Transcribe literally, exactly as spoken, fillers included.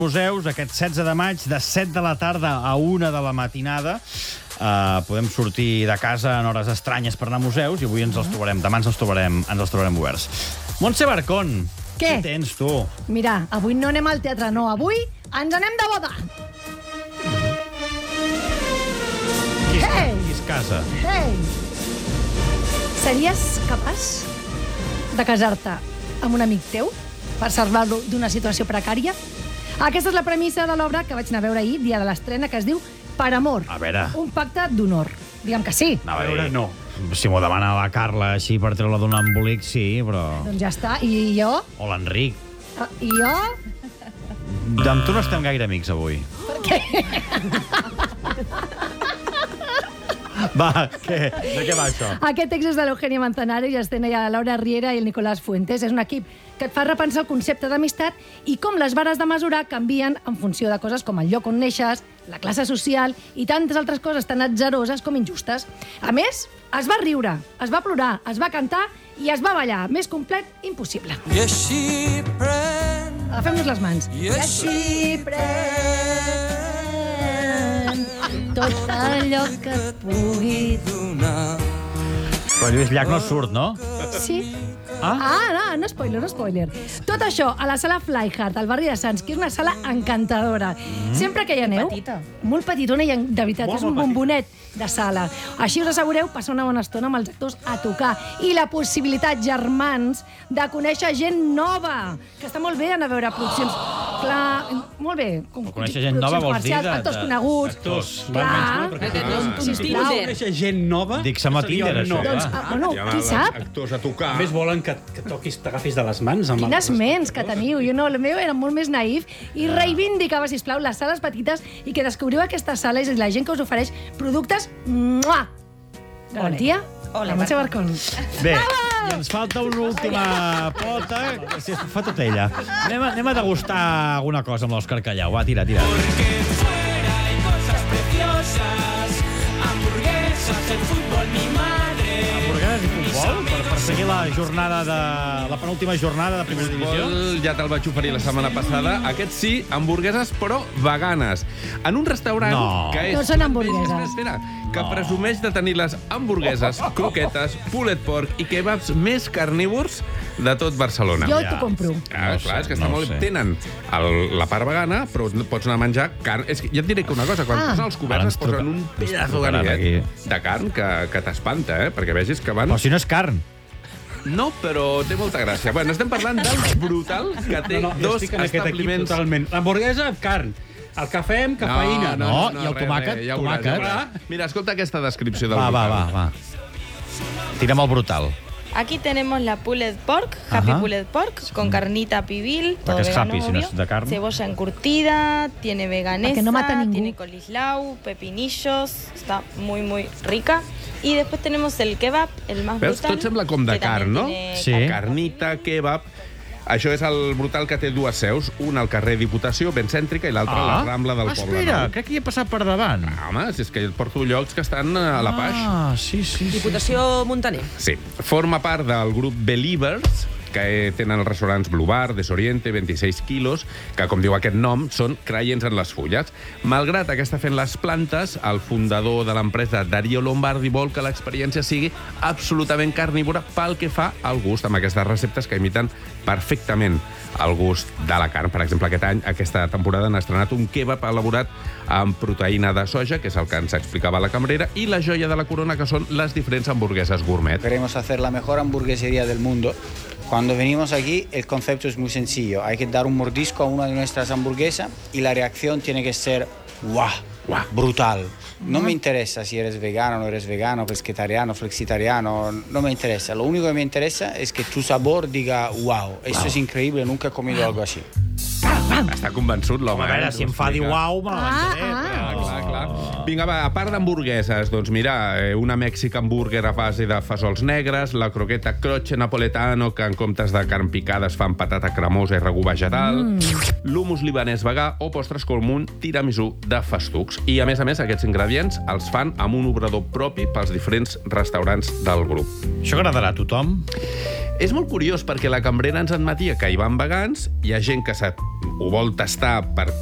Museus, aquest setze de maig, de set de la tarda a una de la matinada. Uh, podem sortir de casa en hores estranyes per anar a museus i avui ens els trobarem, demà ens els trobarem, ens els trobarem oberts. Montse Barcón, què? Què tens, tu? Mira, avui no anem al teatre, no. Avui ens anem de boda. Qui es, Hey! qui es casa? Ei! Series capaç de casar-te amb un amic teu per salvar-lo d'una situació precària? Aquesta és la premissa de l'obra que vaig anar a veure ahir, dia de l'estrena, que es diu Per amor. A veure. Un pacte d'honor. Diguem que sí. A veure, no. Si m'ho demana la Carla així per treure-la d'un embolic, sí, però... Doncs ja està. I jo? O l'Enric. I jo? Amb tu no estem gaire amics, avui. Per què? Va, què? De què va això? Aquest text és de l'Eugenia Manzanares i escena ja la Laura Riera i el Nicolás Fuentes. És un equip que et fa repensar el concepte d'amistat i com les vares de mesurar canvien en funció de coses com el lloc on neixes, la classe social i tantes altres coses tan atzeroses com injustes. A més, es va riure, es va plorar, es va cantar i es va ballar. Més complet, impossible. I així pren, Agafem-nos les mans. i així pren tot allò que et pugui donar. Però Lluís Llach no surt, no? Sí. Ah? Ah, no, no spoiler, no spoiler. Tot això a la sala Flyhard, al barri de Sants, que és una sala encantadora. Mm. Sempre que hi aneu... Petita. Molt petitona i, de veritat, Molt, és un molt bombonet de sala. Així us assegureu passar una bona estona amb els actors a tocar. I la possibilitat, germans, de conèixer gent nova, que està molt bé anar a veure produccions. Clar, molt bé. Com, conèixer gent nova vols dir de- de- Actors coneguts. actors. Clar. Sisplau. Conèixer gent nova... Dic-se-me a Tinder, això, Doncs, va. ah, bueno, qui sap? Actors a tocar. A més, volen que, que toquis, t'agafis de les mans. Amb Quines els- ments que teniu. Jo no, el meu era molt més naïf i reivindicava, sisplau, les sales petites i que descobriu aquestes sales i la gent que us ofereix productes... Mua! Garantia? Ole, La Montse Barcón. Bé, i ens falta una última pota. Sí, fa tot ella. Anem a, anem a degustar alguna cosa amb l'Òscar Callau. Va, tira, tira. Porque fuera hay cosas preciosas, hamburguesas, el fútbol, mi madre. Hamburgueses i futbol? Per, per seguir la jornada de... la penúltima jornada de primera divisió? Futbol, ja te'l vaig oferir la setmana passada. Aquest sí, hamburgueses, però veganes. En un restaurant No. que és... No són hamburgueses. Espera, espera, que presumeix de tenir les hamburgueses, croquetes, pulled pork i kebabs més carnívors de tot Barcelona. Jo Ja. t'ho compro. Ah, No clar, sé, és que està no molt... sé. Tenen el, la part vegana, però pots anar a menjar carn. És que ja et diré que una cosa, quan Ah. posen els Ara coberts ens es posen truca- un ens pedazo de trucaran ganivet aquí. de carn que, que t'espanta, eh? Perquè vegis que van... Però si no és carn. No, però té molta gràcia. Bueno, estem parlant del brutal que té No, no, jo dos estic en aquest equip establiments... totalment. L'hamburguesa, carn. El cafè amb cafeïna. no, i el tomàquet, ja ho veuràs, tomàquet. ja ho veuràs. Mira, escolta aquesta descripció del Va, va, va, brutal. va. Tira'm el brutal. Aquí tenemos la pulled pork, happy Ajá. pulled pork, con carnita pibil, todo Porque es vegano, happy, si no obvio. es de carne. Cebolla encurtida, tiene veganesa, Para que no mata ningún. tiene colislau, pepinillos, está muy, muy rica. Y después tenemos el kebab, el más Veus? brutal. Tot sembla com de que también carn, no? tiene Sí. carne. Carnita, kebab... Això és el brutal que té dues seus, una al carrer Diputació, ben cèntrica, i l'altra a la Rambla del ah, Poble espera, Nou. crec que hi he passat per davant. Ah, home, si és que porto llocs que estan a la Paix. Ah, sí, sí, sí. Diputació Montaner. Sí, forma part del grup Believers, que tenen els restaurants Blue Bar, Desoriente, vint-i-sis quilos, que, com diu aquest nom, són creients en les fulles. Malgrat aquesta fent les plantes, el fundador de l'empresa, Dario Lombardi, vol que l'experiència sigui absolutament carnívora pel que fa al gust, amb aquestes receptes que imiten perfectament el gust de la carn. Per exemple, aquest any, aquesta temporada, han estrenat un kebab elaborat amb proteïna de soja, que és el que ens explicava la cambrera, i la joia de la corona, que són les diferents hamburgueses gourmet. Queremos hacer la mejor hamburguesería del mundo. Cuando venimos aquí, el concepto es muy sencillo. Hay que dar un mordisco a una de nuestras hamburguesas y la reacción tiene que ser ¡guau! Guau. Brutal. No me interesa si eres vegano, no eres vegano, pesquetariano, flexitariano, no me interesa. Lo único que me interesa es que tu sabor diga wow, esto es increíble, nunca he comido algo así. Està convençut, l'home. A veure, eh? si em fa dir uau, me l'avançaré. Ah, Clar, ah. clar, clar. Vinga, va, a part d'hamburgueses, doncs mira, eh, una Mexican burger a base de fesols negres, la croqueta croce napoletano, que en comptes de carn picada es fan patata cremosa i regú vegetal, mm. l'humus libanès vegà o postres com un tiramisú de festucs. I, a més a més, aquests ingredients els fan amb un obrador propi pels diferents restaurants del grup. Això agradarà a tothom? És molt curiós perquè la cambrera ens admetia que hi van vegans, hi ha gent que se ho vol tastar per